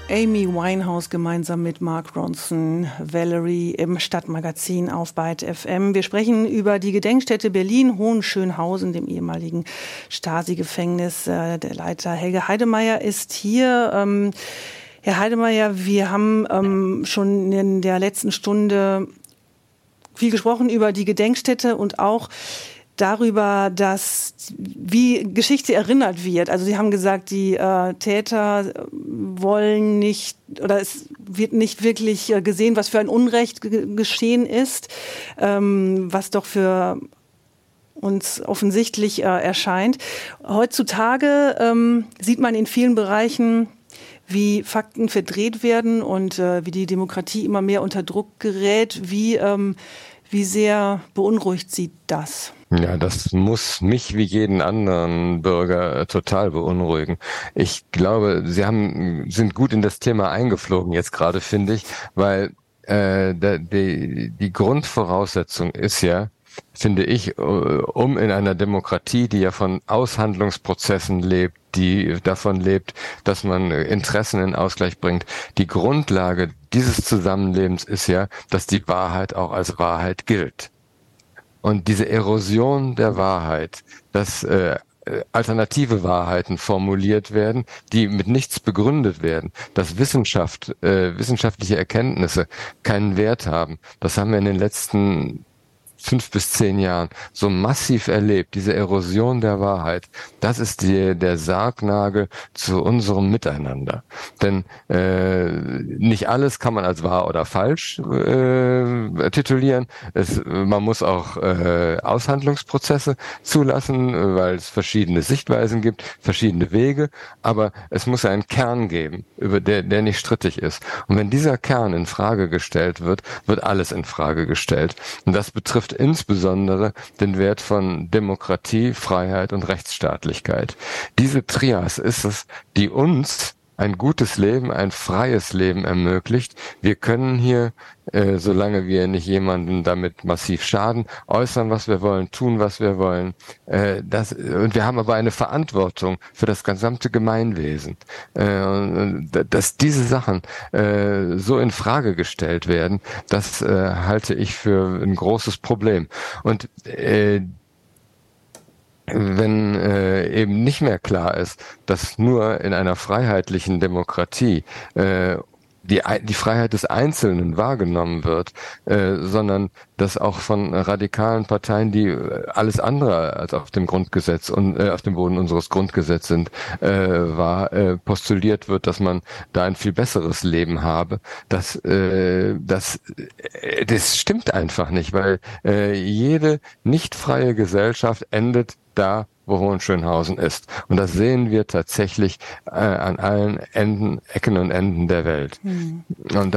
Amy Winehouse gemeinsam mit Mark Ronson, Valerie im Stadtmagazin auf Byte FM. Wir sprechen über die Gedenkstätte Berlin-Hohenschönhausen, dem ehemaligen Stasi-Gefängnis. Der Leiter Helge Heidemeyer ist hier. Herr Heidemeyer, wir haben schon in der letzten Stunde viel gesprochen über die Gedenkstätte und auch darüber, wie Geschichte erinnert wird. Also Sie haben gesagt, die Täter wollen nicht, oder es wird nicht wirklich gesehen, was für ein Unrecht geschehen ist, was doch für uns offensichtlich erscheint. Heutzutage sieht man in vielen Bereichen, wie Fakten verdreht werden und wie die Demokratie immer mehr unter Druck gerät. Wie sehr beunruhigt Sie das? Ja, das muss mich wie jeden anderen Bürger total beunruhigen. Ich glaube, Sie sind gut in das Thema eingeflogen jetzt gerade, finde ich, weil die Grundvoraussetzung ist ja, finde ich, um in einer Demokratie, die ja von Aushandlungsprozessen lebt, die davon lebt, dass man Interessen in Ausgleich bringt. Die Grundlage dieses Zusammenlebens ist ja, dass die Wahrheit auch als Wahrheit gilt. Und diese Erosion der Wahrheit, dass alternative Wahrheiten formuliert werden, die mit nichts begründet werden, dass wissenschaftliche Erkenntnisse keinen Wert haben, das haben wir in den letzten 5 bis 10 Jahren so massiv erlebt, diese Erosion der Wahrheit, das ist der Sargnagel zu unserem Miteinander. Denn nicht alles kann man als wahr oder falsch titulieren. Man muss auch Aushandlungsprozesse zulassen, weil es verschiedene Sichtweisen gibt, verschiedene Wege, aber es muss einen Kern geben, der nicht strittig ist. Und wenn dieser Kern in Frage gestellt wird, wird alles in Frage gestellt. Und das betrifft insbesondere den Wert von Demokratie, Freiheit und Rechtsstaatlichkeit. Diese Trias ist es, die uns ein gutes Leben, ein freies Leben ermöglicht. Wir können hier, solange wir nicht jemanden damit massiv schaden, äußern, was wir wollen, tun, was wir wollen. Und wir haben aber eine Verantwortung für das gesamte Gemeinwesen. Dass diese Sachen so in Frage gestellt werden, das halte ich für ein großes Problem. Und wenn eben nicht mehr klar ist, dass nur in einer freiheitlichen Demokratie die Freiheit des Einzelnen wahrgenommen wird, sondern dass auch von radikalen Parteien, die alles andere als auf dem Grundgesetz und auf dem Boden unseres Grundgesetzes sind, postuliert wird, dass man da ein viel besseres Leben habe. Das stimmt einfach nicht, weil jede nicht freie Gesellschaft endet da, wo Hohenschönhausen ist. Und das sehen wir tatsächlich an allen Ecken und Enden der Welt. Und